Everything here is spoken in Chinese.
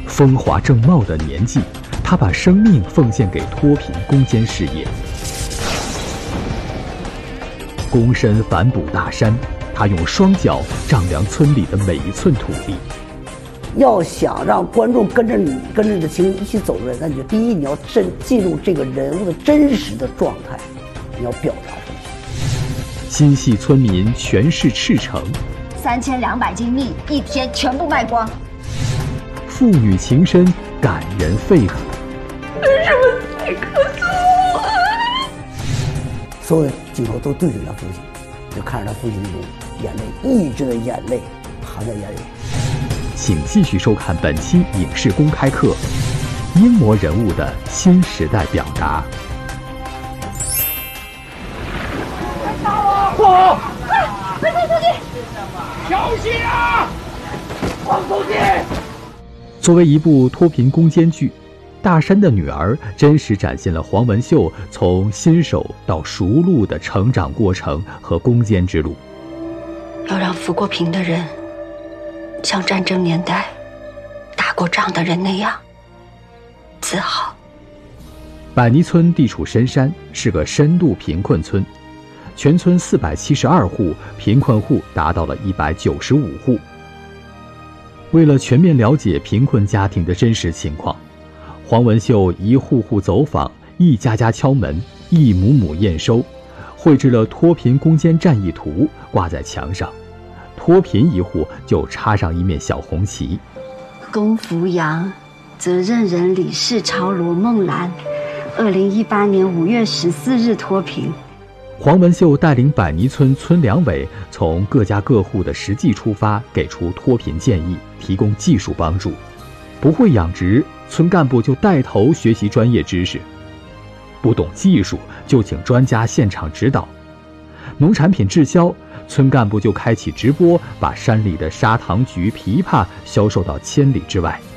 风华正茂的年纪，他把生命奉献给脱贫攻坚事业。躬身反哺大山，他用双脚丈量村里的每一寸土地。 要想让观众跟着你的情绪一起走出来，那你就第一，你要进入这个人物的真实的状态，你要表达出来。 心系村民全市赤诚 ，3200斤蜜一天全部卖光。 父女情深感人肺腑。 为什么才告诉我？ 所有的镜头都对准他父亲，就看着他父亲那种眼泪，抑制的眼泪含在眼里。 请继续收看本期影视公开课《英模人物的新时代表达》。 走！快走出去！小心啊！放出去！ 作为一部脱贫攻坚剧，《大山的女儿》真实展现了黄文秀从新手到熟路的成长过程和攻坚之路。 要让扶过贫的人像战争年代打过仗的人那样自豪。 百泥村地处深山，是个深度贫困村，全村472户，贫困户达到了195户。为了全面了解贫困家庭的真实情况，黄文秀一户户走访，一家家敲门，一亩亩验收，绘制了脱贫攻坚战役图，挂在墙上。脱贫一户就插上一面小红旗。 龚福阳，责任人李世超、罗梦兰，2018年5月14日脱贫。 黄文秀带领百泥村村两委从各家各户的实际出发，给出脱贫建议，提供技术帮助。不会养殖，村干部就带头学习专业知识；不懂技术，就请专家现场指导。农产品滞销，村干部就开启直播，把山里的砂糖橘、枇杷销售到千里之外。